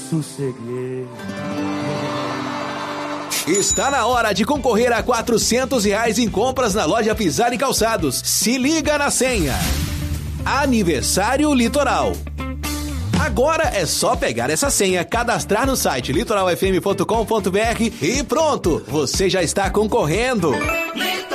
sosseguei. Está na hora de concorrer a R$400 em compras na loja Pisar e Calçados. Se liga na senha. Aniversário Litoral. Agora é só pegar essa senha, cadastrar no site litoralfm.com.br e pronto, você já está concorrendo.